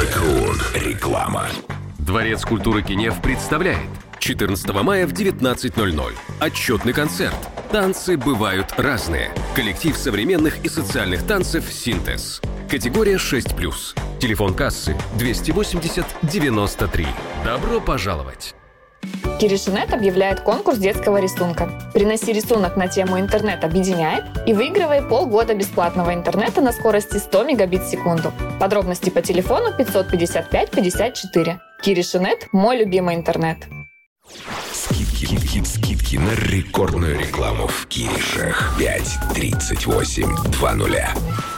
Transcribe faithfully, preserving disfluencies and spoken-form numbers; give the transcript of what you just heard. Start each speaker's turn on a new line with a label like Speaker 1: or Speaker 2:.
Speaker 1: Рекрун. Реклама.
Speaker 2: Дворец культуры Кенев представляет четырнадцатого мая в девятнадцать ноль ноль. Отчетный концерт. Танцы бывают разные. Коллектив современных и социальных танцев «Синтез». Категория шесть плюс. Телефон кассы двести восемьдесят девяносто три. Добро пожаловать!
Speaker 3: Киришинет объявляет конкурс детского рисунка. Приноси рисунок на тему «Интернет объединяет» и выигрывай полгода бесплатного интернета на скорости сто мегабит в секунду. Подробности по телефону пятьсот пятьдесят пять пятьдесят четыре. Киришинет – мой любимый интернет.
Speaker 1: Скидки, скидки, скидки на рекордную рекламу в Киришах. пять тридцать восемь два нуля.